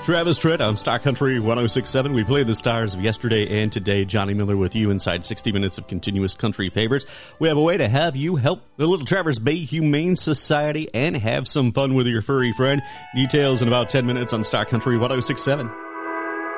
Travis Tritt on Star Country 106.7. We play the stars of yesterday and today. Johnny Miller with you inside 60 minutes of continuous country favorites. We have a way to have you help the Little Traverse Bay Humane Society and have some fun with your furry friend. Details in about 10 minutes on Star Country 106.7.